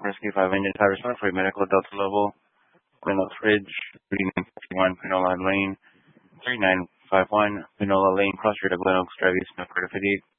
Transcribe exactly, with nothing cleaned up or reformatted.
Rescue five engine type respond for a medical Delta level. Glenelg Ridge, thirty-nine fifty-one Pinola Lane, thirty-nine fifty-one Pinola Lane, cross street of Glenelg Drive East, North Carter fifty-eight.